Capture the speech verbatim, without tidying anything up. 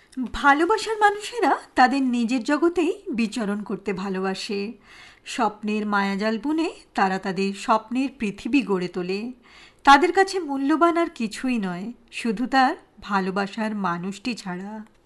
ভালোবাসার মানুষেরা তাদের নিজের জগতেই বিচরণ করতে ভালোবাসে। স্বপ্নের মায়াজাল বুনে তারা তাদের স্বপ্নের পৃথিবী গড়ে তোলে। তাদের কাছে মূল্যবান আর কিছুই নয়, শুধু তার ভালোবাসার মানুষটি ছাড়া।